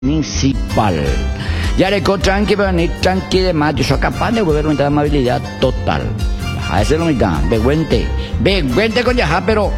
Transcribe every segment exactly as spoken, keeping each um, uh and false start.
municipal. Yareco tranqui, venir tranqui de más, yo soy capaz de volver a amabilidad total. A ese lo mitad, beguente, beguente con yaja, pero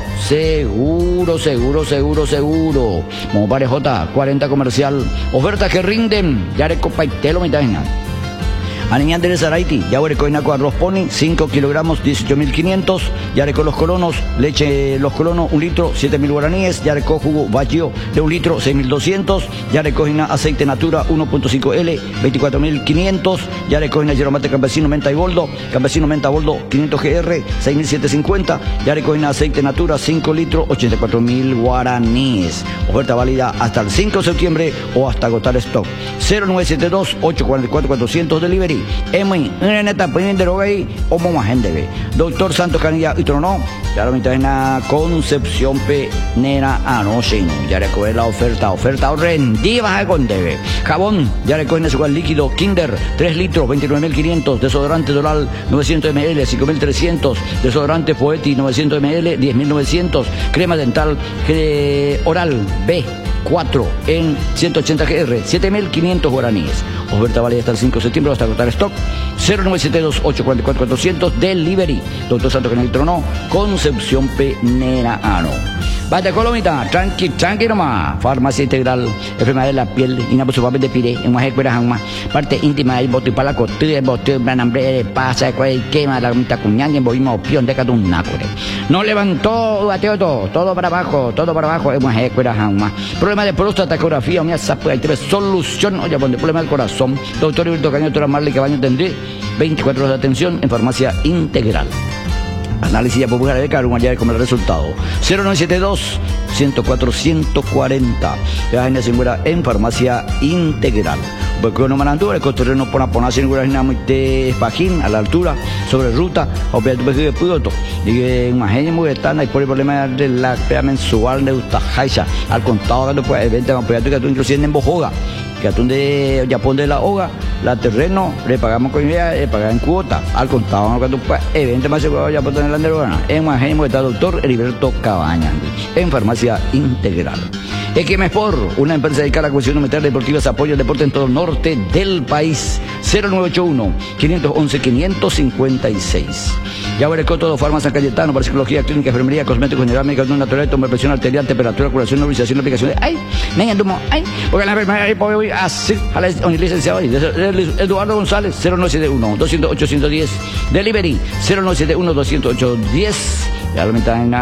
seguro, seguro, seguro, seguro. Como parejota, cuarenta comercial, ofertas que rinden, Yareco paitelo mitad de nada. Aniñán de Zaraiti, Yareco Inaco arroz pony, cinco kilogramos, dieciocho mil quinientos. Yareco los colonos, leche los colonos, un litro, siete mil guaraníes. Yareco jugo vacío de un litro, seis mil doscientos. Yareco aceite natura, uno punto cinco L, veinticuatro mil quinientos. Yareco yeromate campesino, menta y boldo, campesino menta boldo, quinientos G R, seis mil setecientos cincuenta. Yareco aceite natura, cinco litros, ochenta y cuatro mil guaraníes. Oferta válida hasta el cinco de septiembre o hasta agotar stock. cero nueve siete dos, ocho cuatro cuatro, cuatrocientos delivery. Emi, en esta primera droga ahí, o más gente. Doctor Santos Canilla y Trono, ya lo mitad en la Concepción Penera anoche. Ya recoge la oferta, oferta rendida con debe. Jabón, ya recoge ese cual líquido Kinder, tres litros, veintinueve mil quinientos. Desodorante Doral, novecientos mililitros, cinco mil trescientos. Desodorante Poeti, novecientos mililitros, diez mil novecientos. Crema dental eh, oral B cuatro en ciento ochenta G R, siete mil quinientos guaraníes. Oferta válida hasta el cinco de septiembre hasta agotar stock. Cero nueve siete dos, ocho cuatro cuatro, cuatrocientos delivery. Doctor Santo Canal Trono, Concepción Penera Ano. Vaya colomita, tranqui, tranqui nomás. Farmacia Integral, enfermedad de la piel, inabusuable de pire, en más escuelas jamás. Parte íntima del bote para la costura, el bote, el hambre, pasa, el quema, la mitad cuñán, el bohimo, pion de cada un nácore. No levantó, bateo todo, todo para abajo, todo para abajo, en más escuelas jamás. Problema de próstata, ecografía, o mía, sapo, hay tres solución, oye, pone problema del corazón. Doctor Hilberto Caño, doctora Marley Cabaño, tendré veinticuatro horas de atención en Farmacia Integral. Análisis ya popular de Cargo, allá como el resultado. cero nueve siete dos, ciento cuatro, ciento cuarenta. La gente se muera en Farmacia Integral. Porque no me el coterreno por poner sin ninguna muy de pajín a la altura, sobre ruta, o sea, tu de puto. Y que imagínate muy están ahí por el problema de la crea mensual de Ustajaisa. Al contado que después evento con proyectos que tú inclusive en Bojoga. Que atún de Japón de la hoga, la terreno, le pagamos con idea, le pagamos en cuota. Al contado que tú evento más seguro ya por tener la neurona. En imagínate está doctor Heriberto Cabaña, en Farmacia Integral. Equimespor, una empresa dedicada a la cuestión militar deportiva, se apoya el deporte en todo el norte del país. Cero nueve ocho uno, cinco once, quinientos cincuenta y seis. Ya Yaguareco, todo Farmacia San Cayetano, para psicología, clínica, enfermería, cosméticos, general, medicamentos naturales, toma presión arterial, temperatura, curación, nebulización, aplicación de... ¡Ay! ¡Niña, tumo! ¡Ay! Porque la enfermera ahí puede ir así, a la licenciado ahí. Eduardo González, cero nueve siete uno, doscientos ocho, ciento diez. Delivery, cero nueve siete uno, doscientos ocho, diez. Ya lo metan en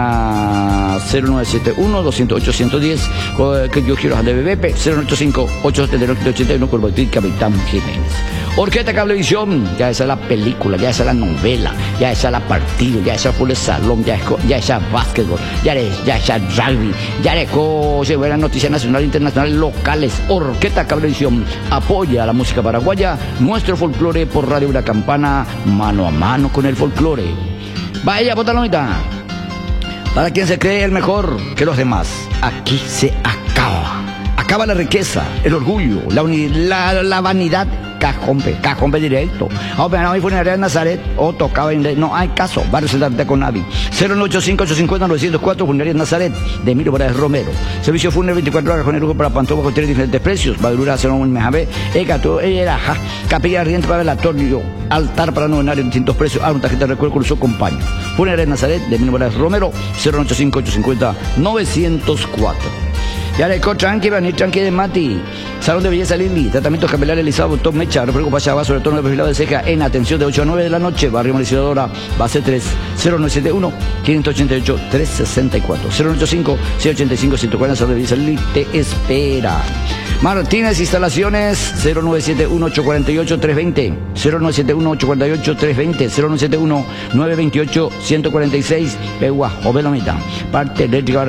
la cero nueve siete uno, doscientos ocho, ciento diez, que yo quiero de B B P, cero nueve ocho cinco, ocho siete nueve, ochenta y uno, Corbotín, Capitán Jiménez. Orquesta Cablevisión, ya esa es la película, ya esa es la novela, ya esa es la partido, ya esa es full salón, ya es, ya esa es básquetbol, ya es, ya esa es rugby, ya es se ve las noticias nacionales, internacionales, locales. Orquesta Cablevisión apoya a la música paraguaya, nuestro folclore por Radio Una Campana, mano a mano con el folclore. Vaya, botalomita. Para quien se cree el mejor que los demás, aquí se acaba. Acaba la riqueza, el orgullo, la, la, la vanidad. Cajompe, cajompe directo. Ahora, no hay funeraria de Nazaret, o tocaba en... No hay caso, va a resultarte con Navi. cero nueve ocho cinco, ocho cinco cero, nueve cero cuatro, funeraria de Nazaret, de Emilio Morales Romero. Servicio fúnebre veinticuatro horas con el lujo para Pantoja con tres diferentes precios. Badurura, cero un mejabé, ecato, era, capilla ardiente para velatorio, altar para novenario, distintos precios. Ah, una tarjeta de recuerdo con su compañero. Funeraria de Nazaret, de Emilio Morales Romero, cero nueve ocho cinco, ocho cinco cero, nueve cero cuatro. Ya le co tranqui, venir tranqui de Mati. Salón de belleza Lili, tratamientos capilares Elizabeth, botón mecha, refresco para sobre todo en el perfilado de ceja, en atención de ocho a nueve de la noche, barrio Mauricidora, base tres, cero nueve siete uno, cinco ocho ocho, tres seis cuatro, cero nueve ocho cinco, seis ocho cinco, ciento cuarenta, Salón de belleza Lili, te espera. Martínez Instalaciones, cero nueve siete uno, ocho cuatro ocho, tres dos cero, cero nueve siete uno, ocho cuatro ocho, tres dos cero, cero nueve siete uno, nueve dos ocho, uno cuatro seis, Pegua, Ovelomita, parte eléctrica,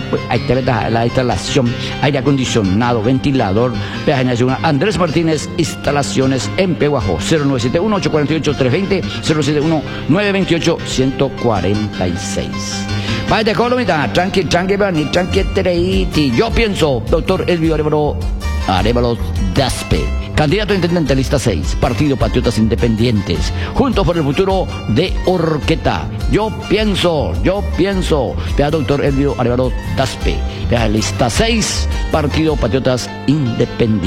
la instalación, aire acondicionado, ventilador, peaje nacional, Andrés Martínez Instalaciones en Peguajo, cero nueve siete uno, ocho cuatro ocho, tres dos cero, cero nueve siete uno, nueve dos ocho, uno cuatro seis. Vaya colomita, tranqui, tranqui, bani, tranqui, treiti. Yo pienso, doctor Elvio Arevalo, Arevalo Daspe, Candidato a intendente, lista seis, Partido Patriotas Independientes, Juntos por el Futuro de Orqueta. Yo pienso, yo pienso. Vea, doctor Elvio Arevalo Daspe. Vea, lista seis, Partido Patriotas Independientes.